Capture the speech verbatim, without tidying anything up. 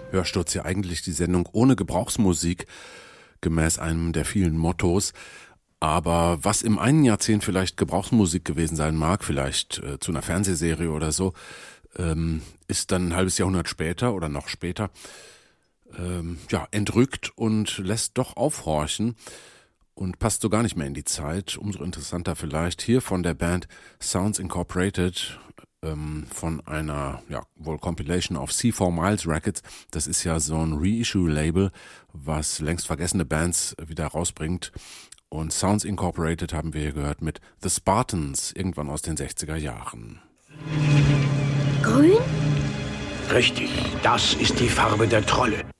Hörsturz ja eigentlich die Sendung ohne Gebrauchsmusik, gemäß einem der vielen Mottos. Aber was im einen Jahrzehnt vielleicht Gebrauchsmusik gewesen sein mag, vielleicht äh, zu einer Fernsehserie oder so, ähm, ist dann ein halbes Jahrhundert später oder noch später ähm, ja, entrückt und lässt doch aufhorchen und passt so gar nicht mehr in die Zeit. Umso interessanter vielleicht hier von der Band Sounds Incorporated, ähm, von einer, ja, wohl Compilation auf C four Miles Records. Das ist ja so ein Reissue-Label, was längst vergessene Bands wieder rausbringt. Und Sounds Incorporated haben wir hier gehört mit The Spartans, irgendwann aus den sechziger Jahren. Grün? Richtig, das ist die Farbe der Trolle.